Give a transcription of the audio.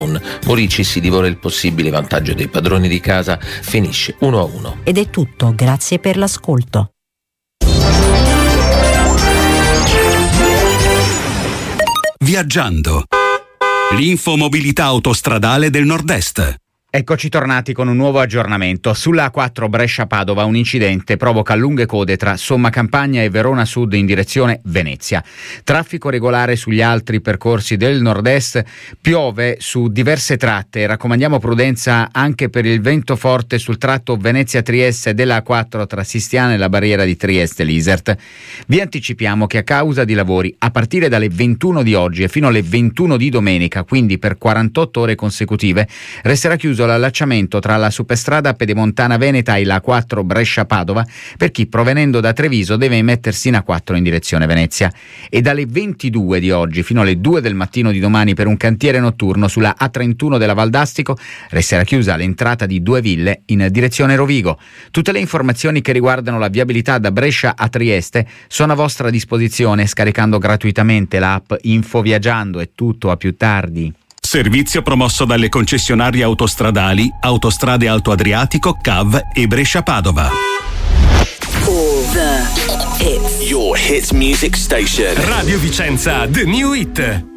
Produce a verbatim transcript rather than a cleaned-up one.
Morici si divora il possibile vantaggio dei padroni di casa, finisce uno a uno. Ed è tutto, grazie per l'ascolto. Viaggiando. L'infomobilità autostradale del Nord-Est. Eccoci tornati con un nuovo aggiornamento. Sulla A quattro Brescia-Padova un incidente provoca lunghe code tra Somma Campagna e Verona Sud in direzione Venezia. Traffico regolare sugli altri percorsi del nord-est, piove su diverse tratte. Raccomandiamo prudenza anche per il vento forte sul tratto Venezia-Trieste della A quattro tra Sistiana e la barriera di Trieste-Lisert. Vi anticipiamo che a causa di lavori a partire dalle ventuno di oggi e fino alle ventuno di domenica, quindi per quarantotto ore consecutive, resterà chiuso l'allacciamento tra la superstrada pedemontana veneta e la A quattro Brescia-Padova per chi provenendo da Treviso deve mettersi in A quattro in direzione Venezia. E dalle ventidue di oggi fino alle due del mattino di domani per un cantiere notturno sulla A trentuno della Valdastico resterà chiusa l'entrata di Due Ville in direzione Rovigo. Tutte le informazioni che riguardano la viabilità da Brescia a Trieste sono a vostra disposizione scaricando gratuitamente l'app Info Viaggiando. È tutto, a più tardi. Servizio promosso dalle concessionarie autostradali Autostrade Alto Adriatico, C A V e Brescia-Padova. All the hits. Your hit music station. Radio Vicenza, The New Hit.